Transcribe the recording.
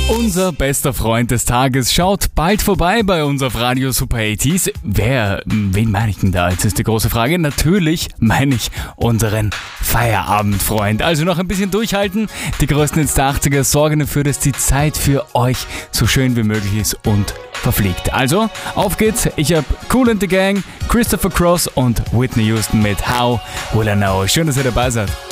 Unser bester Freund des Tages schaut bald vorbei bei uns auf Radio Super 80s. Wen meine ich denn da? Jetzt ist die große Frage. Natürlich meine ich unseren Feierabendfreund. Also noch ein bisschen durchhalten. Die größten Hits der 80er sorgen dafür, dass die Zeit für euch so schön wie möglich ist und verfliegt. Also, auf geht's. Ich habe Kool and the Gang, Christopher Cross und Whitney Houston mit How Will I Know. Schön, dass ihr dabei seid.